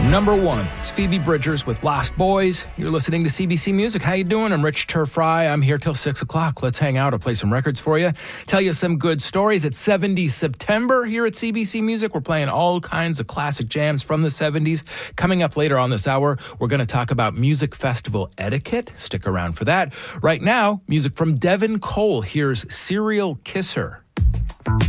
Number one, it's Phoebe Bridgers with Lost Boys. You're listening to CBC Music. How you doing? I'm Rich Turfry. I'm here till 6 o'clock. Let's hang out. I'll play some records for you. Tell you some good stories. It's 70s September here at CBC Music. We're playing all kinds of classic jams from the 70s. Coming up later on this hour, we're going to talk about music festival etiquette. Stick around for that. Right now, music from Devin Cole. Here's Serial Kisser.